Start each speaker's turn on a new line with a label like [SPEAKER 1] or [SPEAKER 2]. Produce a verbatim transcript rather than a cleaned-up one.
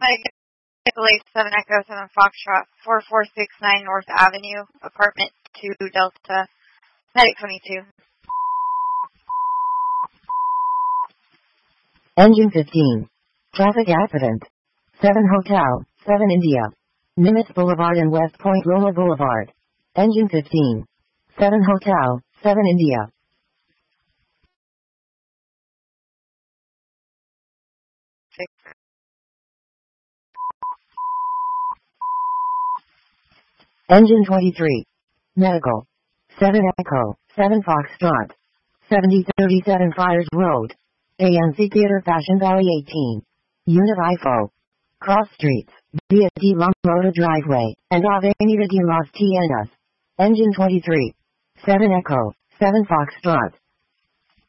[SPEAKER 1] Lake seven Echo seven Foxtrot, four four six nine North Avenue, apartment two Delta, Medic twenty-two.
[SPEAKER 2] Engine fifteen. Traffic accident. seven Hotel, seven India. Nimitz Boulevard and West Point Rolla Boulevard. Engine fifteen. seven Hotel, seven India.
[SPEAKER 1] Six.
[SPEAKER 2] Engine twenty-three. Medical. seven Echo, seven Foxtrot. seventy thirty-seven Friars Road. A N C Theater Fashion Valley eighteen. Unit I F O. Cross Streets, via de la Moda Driveway, and Avenida de las Tienes. Engine twenty-three. seven Echo, seven Foxtrot.